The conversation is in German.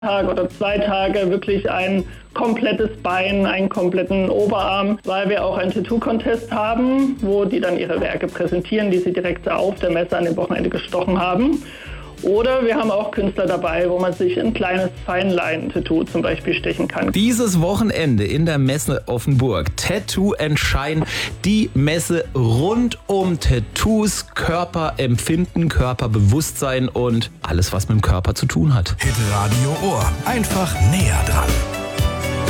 Tag oder 2 Tage wirklich ein komplettes Bein, einen kompletten Oberarm, weil wir auch einen Tattoo-Contest haben, wo die dann ihre Werke präsentieren, die sie direkt auf der Messe an dem Wochenende gestochen haben. Oder wir haben auch Künstler dabei, wo man sich ein kleines Feinlein-Tattoo zum Beispiel stechen kann. Dieses Wochenende in der Messe Offenburg. Tattoo and Shine, die Messe rund um Tattoos, Körperempfinden, Körperbewusstsein und alles, was mit dem Körper zu tun hat. Hitradio Ohr. Einfach näher dran.